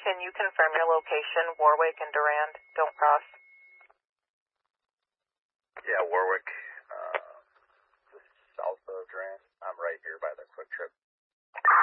Can you confirm your location? Warwick and Durand don't cross. Yeah, Warwick